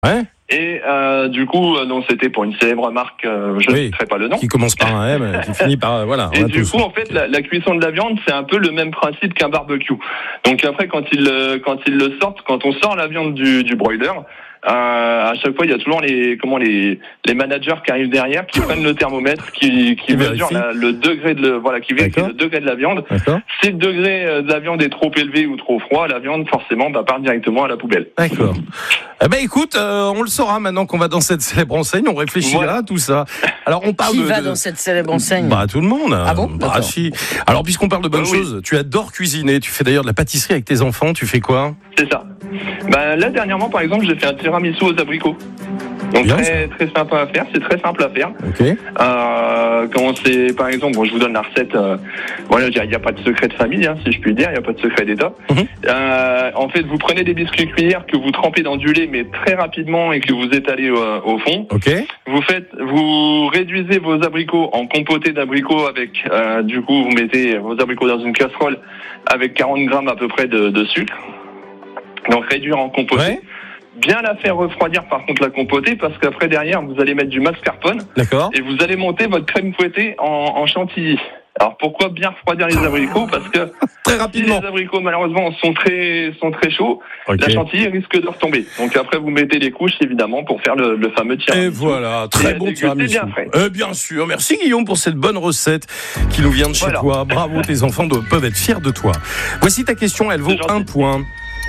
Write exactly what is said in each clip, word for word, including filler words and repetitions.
Ouais. Et euh, du coup, euh, donc c'était pour une célèbre marque, euh, je ne Oui. citerai pas le nom. Qui commence par un M, qui finit par euh, voilà. Et on a du tous. coup, en fait, la, la cuisson de la viande, c'est un peu le même principe qu'un barbecue. Donc après, quand ils euh, quand ils le sortent, quand on sort la viande du, du broiler, euh, à chaque fois, il y a toujours les comment les les managers qui arrivent derrière, qui prennent le thermomètre, qui qui, Qui mesurent la, le degré de le, voilà, qui vérifient D'accord. le degré de la viande. D'accord. Si le degré euh, de la viande est trop élevé ou trop froid, la viande forcément bah, part directement à la poubelle. D'accord. Eh ben écoute, euh, on le saura maintenant qu'on va dans cette célèbre enseigne, on réfléchira Voilà. à tout ça. Alors on parle Qui de, va de... dans cette célèbre enseigne? Bah tout le monde. Ah bon? Bah D'accord. si. Alors puisqu'on parle de bonnes Ah oui. choses, tu adores cuisiner, tu fais d'ailleurs de la pâtisserie avec tes enfants, tu fais quoi? C'est ça. Bah, là, dernièrement, par exemple, j'ai fait un tiramisu aux abricots. Donc Bien, très très sympa à faire, c'est très simple à faire. Ok. Euh, quand c'est, par exemple, bon, je vous donne la recette. Euh, voilà, il n'y a pas de secret de famille, hein, si je puis dire, il n'y a pas de secret d'État. Mhm. Euh, en fait, vous prenez des biscuits cuillères que vous trempez dans du lait, mais très rapidement et que vous étalez euh, au fond. Ok. Vous faites, vous réduisez vos abricots en compoté d'abricots avec, euh, du coup, vous mettez vos abricots dans une casserole avec quarante grammes à peu près de, de sucre. Donc réduire en compoté. Ouais. Bien la faire refroidir par contre la compotée parce qu'après derrière vous allez mettre du mascarpone D'accord. et vous allez monter votre crème fouettée en, en chantilly. Alors pourquoi bien refroidir les abricots? Parce que Très si rapidement. les abricots malheureusement sont très sont très chauds, Ok. la chantilly risque de retomber. Donc après vous mettez les couches évidemment pour faire le, le fameux tiramisu. Et voilà, Et très à bon déguster tiramisu. bien frais. Euh, bien sûr, merci Guillaume pour cette bonne recette qui nous vient de chez Voilà. toi. Bravo, tes enfants doivent- peuvent être fiers de toi. Voici ta question, elle vaut C'est gentil. un point.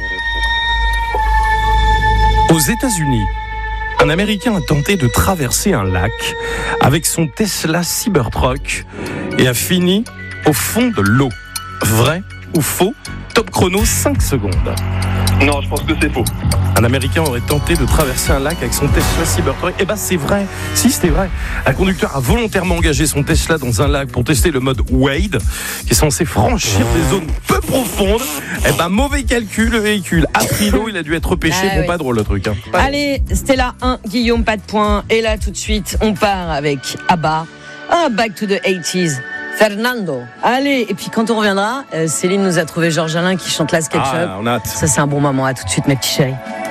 Aux États-Unis, un Américain a tenté de traverser un lac avec son Tesla Cybertruck et a fini au fond de l'eau. Vrai ou faux? Top chrono, cinq secondes. Non, je pense que c'est faux. Un Américain aurait tenté de traverser un lac avec son Tesla Cybertruck. Eh ben c'est vrai. Si, c'était vrai. Un conducteur a volontairement engagé son Tesla dans un lac pour tester le mode Wade, qui est censé franchir des zones peu profondes. Eh ben mauvais calcul, le véhicule a pris l'eau, il a dû être pêché. Ah bon, oui. pas drôle le truc. Hein. Pas Allez, Stella un, Guillaume pas de points. Et là tout de suite, on part avec ABBA. Ah, back to the eighties. Fernando. Allez, et puis quand on reviendra, euh, Céline nous a trouvé Georges Alain qui chante la SketchUp. Ah, on a hâte. Ça c'est un bon moment. À tout de suite mes petits chéris.